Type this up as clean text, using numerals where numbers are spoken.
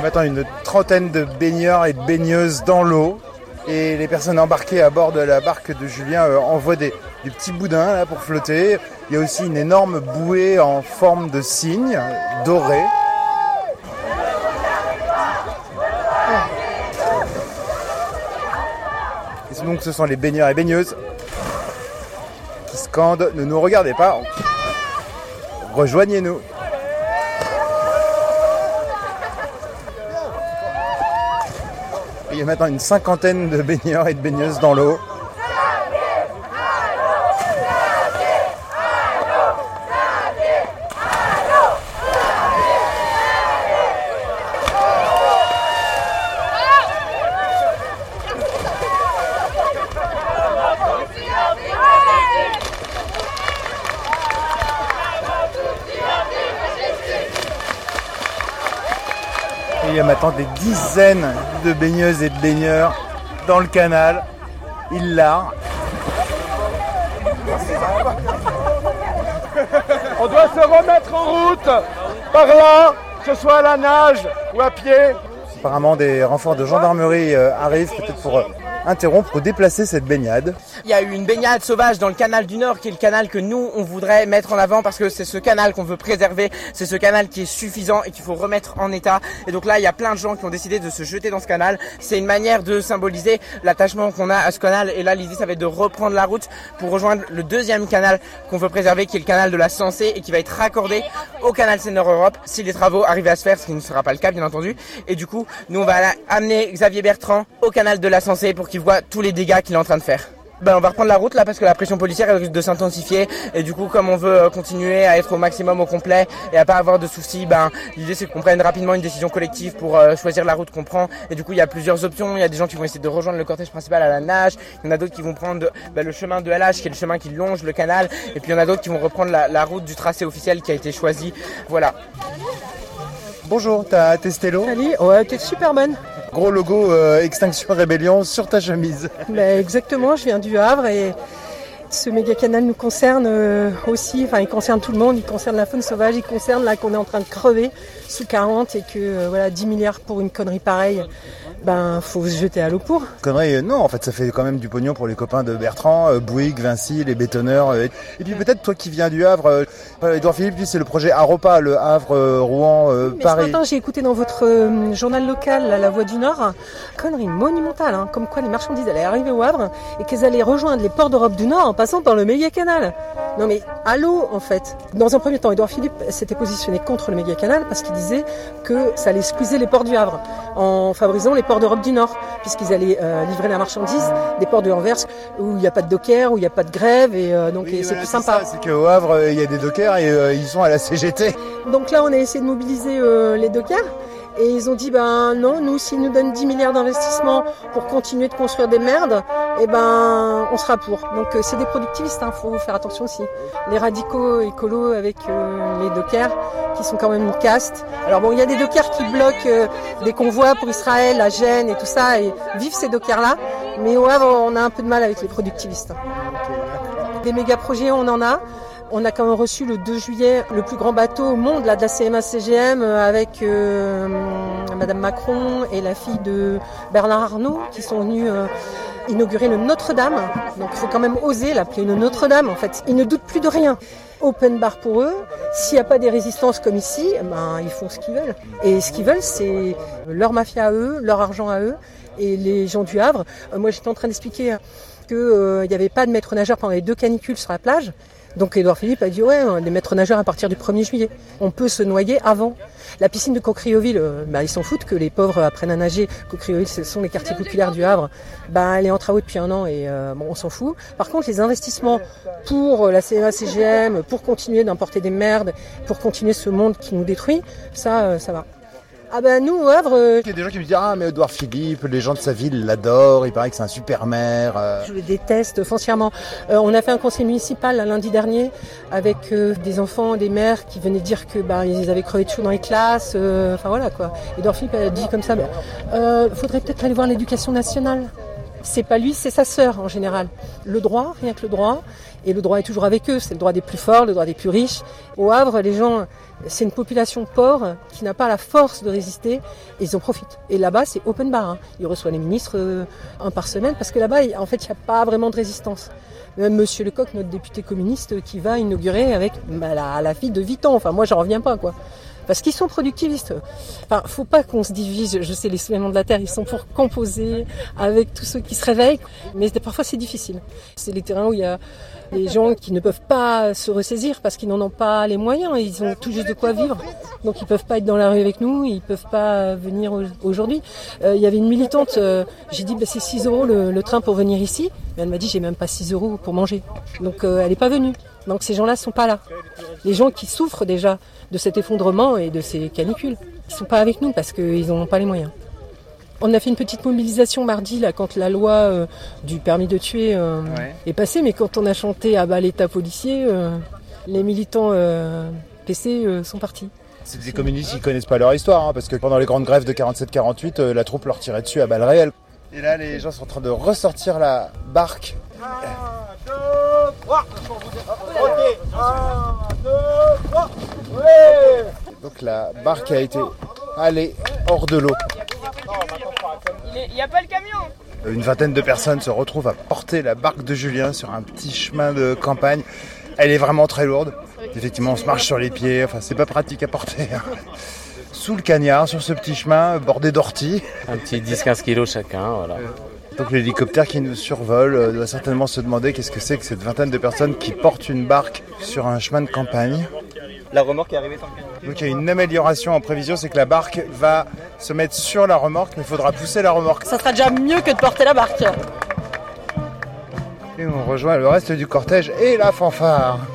maintenant une trentaine de baigneurs et de baigneuses dans l'eau. Et les personnes embarquées à bord de la barque de Julien envoient des petits boudins là, pour flotter. Il y a aussi une énorme bouée en forme de cygne dorée. Et donc ce sont les baigneurs et baigneuses qui scandent « Ne nous regardez pas, rejoignez-nous ». Il y a maintenant une cinquantaine de baigneurs et de baigneuses dans l'eau. Et il y a maintenant des dizaines de baigneuses et de baigneurs dans le canal. Ils larent. On doit se remettre en route par là, que ce soit à la nage ou à pied. Apparemment, des renforts de gendarmerie arrivent peut-être pour interrompre ou déplacer cette baignade. Il y a eu une baignade sauvage dans le canal du Nord, qui est le canal que nous, on voudrait mettre en avant parce que c'est ce canal qu'on veut préserver, c'est ce canal qui est suffisant et qu'il faut remettre en état. Et donc là, il y a plein de gens qui ont décidé de se jeter dans ce canal. C'est une manière de symboliser l'attachement qu'on a à ce canal. Et là, l'idée, ça va être de reprendre la route pour rejoindre le deuxième canal qu'on veut préserver, qui est le canal de la Sensée et qui va être raccordé au canal Seine-Nord-Europe si les travaux arrivent à se faire, ce qui ne sera pas le cas, bien entendu. Et du coup, nous, on va amener Xavier Bertrand au canal de la Sensée pour qu'il voit tous les dégâts qu'il est en train de faire. On va reprendre la route là parce que la pression policière elle risque de s'intensifier et du coup comme on veut continuer à être au maximum au complet et à pas avoir de soucis, l'idée c'est qu'on prenne rapidement une décision collective pour choisir la route qu'on prend et du coup il y a plusieurs options, il y a des gens qui vont essayer de rejoindre le cortège principal à la nage, il y en a d'autres qui vont prendre le chemin de LH qui est le chemin qui longe le canal et puis il y en a d'autres qui vont reprendre la route du tracé officiel qui a été choisi, voilà. Bonjour, t'as testé l'eau ? Salut, ouais, t'es super bonne. Gros logo Extinction Rébellion sur ta chemise. Exactement, je viens du Havre et ce méga canal nous concerne aussi, il concerne tout le monde, il concerne la faune sauvage, il concerne là qu'on est en train de crever sous 40 et que 10 milliards pour une connerie pareille, faut se jeter à l'eau pour. Connerie, non, en fait ça fait quand même du pognon pour les copains de Bertrand, Bouygues, Vinci, les bétonneurs. Et puis peut-être toi qui viens du Havre, Édouard Philippe, lui c'est le projet Aropa, le Havre, Rouen, Paris. Ce matin j'ai écouté dans votre journal local, La Voix du Nord, connerie monumentale, comme quoi les marchandises allaient arriver au Havre et qu'elles allaient rejoindre les ports d'Europe du Nord en passant par le méga canal. Non mais à l'eau en fait. Dans un premier temps, Édouard Philippe s'était positionné contre le méga canal parce qu'il disait que ça allait squeezer les ports du Havre en favorisant les ports d'Europe du Nord, puisqu'ils allaient livrer la marchandise des ports de Anvers où il n'y a pas de dockers, où il n'y a pas de grève et c'est plus sympa. C'est qu'au Havre il y a des dockers et ils sont à la CGT. Donc là on a essayé de mobiliser les dockers. Et ils ont dit, non, nous, s'ils nous donnent 10 milliards d'investissements pour continuer de construire des merdes, on sera pour. Donc, c'est des productivistes, faut faire attention aussi. Les radicaux écolos avec les dockers, qui sont quand même une caste. Alors bon, il y a des dockers qui bloquent des convois pour Israël, la Gênes et tout ça, et vivent ces dockers-là. Mais au Havre, on a un peu de mal avec les productivistes. Des méga projets, on en a. On a quand même reçu le 2 juillet le plus grand bateau au monde là, de la CMA-CGM avec Madame Macron et la fille de Bernard Arnault qui sont venus inaugurer le Notre-Dame. Donc il faut quand même oser l'appeler le Notre-Dame en fait. Ils ne doutent plus de rien. Open bar pour eux. S'il n'y a pas des résistances comme ici, ils font ce qu'ils veulent. Et ce qu'ils veulent, c'est leur mafia à eux, leur argent à eux. Et les gens du Havre, moi j'étais en train d'expliquer qu'il n'y avait pas de maître nageur pendant les 2 canicules sur la plage. Donc Édouard Philippe a dit des maîtres nageurs à partir du 1er juillet. On peut se noyer avant. La piscine de Cocrioville, ils s'en foutent que les pauvres apprennent à nager. Cocrioville, ce sont les quartiers populaires du Havre. Elle est en travaux depuis 1 an et on s'en fout. Par contre, les investissements pour la CMA-CGM, pour continuer d'importer des merdes, pour continuer ce monde qui nous détruit, ça va. Nous, au Havre... Il y a des gens qui me disent « mais Édouard Philippe, les gens de sa ville l'adorent, il paraît que c'est un super maire. » Je le déteste foncièrement. On a fait un conseil municipal lundi dernier avec des enfants, des mères qui venaient dire que ils avaient crevé de chaud dans les classes. Voilà quoi. Édouard Philippe a dit comme ça, faudrait peut-être aller voir l'éducation nationale. c'est pas lui, c'est sa sœur en général. Le droit, rien que le droit, et le droit est toujours avec eux, c'est le droit des plus forts, le droit des plus riches. Au Havre, les gens, c'est une population pauvre qui n'a pas la force de résister, et ils en profitent. Et là-bas, c'est open bar, hein. Ils reçoivent les ministres un par semaine, parce que là-bas, en fait, il n'y a pas vraiment de résistance. Même Monsieur Lecoq, notre député communiste, qui va inaugurer avec la fille de 8 ans. Enfin, moi, j'en reviens pas, quoi. Parce qu'ils sont productivistes. Enfin, faut pas qu'on se divise. Je sais, les soulèvements de la terre, ils sont pour composer avec tous ceux qui se réveillent. Mais parfois, c'est difficile. C'est les terrains où il y a des gens qui ne peuvent pas se ressaisir parce qu'ils n'en ont pas les moyens. Ils ont tout juste de quoi vivre. Donc, ils peuvent pas être dans la rue avec nous. Ils peuvent pas venir aujourd'hui. Il y avait une militante. J'ai dit, c'est 6 € le train pour venir ici. Mais elle m'a dit, j'ai même pas 6 € pour manger. Donc, elle n'est pas venue. Donc ces gens-là ne sont pas là. Les gens qui souffrent déjà de cet effondrement et de ces canicules, ils ne sont pas avec nous parce qu'ils n'ont pas les moyens. On a fait une petite mobilisation mardi là, quand la loi du permis de tuer est passée, mais quand on a chanté à bas l'État policier, les militants PC sont partis. C'est des communistes qui ne connaissent pas leur histoire, hein, parce que pendant les grandes grèves de 47-48, la troupe leur tirait dessus à balles réelles. Et là, les gens sont en train de ressortir la barque. 1, 2, 3. Ok. 1, 2, 3. Ouais. Donc la barque a été allée hors de l'eau. Il n'y a pas le camion. Une vingtaine de personnes se retrouvent à porter la barque de Julien sur un petit chemin de campagne. Elle est vraiment très lourde. Effectivement, on se marche sur les pieds. Enfin, c'est pas pratique à porter. Sous le cagnard, sur ce petit chemin bordé d'orties. Un petit 10-15 kilos chacun, voilà. Donc l'hélicoptère qui nous survole doit certainement se demander qu'est-ce que c'est que cette vingtaine de personnes qui portent une barque sur un chemin de campagne. La remorque est arrivée sans camion. Donc il y a une amélioration en prévision, c'est que la barque va se mettre sur la remorque, mais il faudra pousser la remorque. Ça sera déjà mieux que de porter la barque. Et on rejoint le reste du cortège et la fanfare.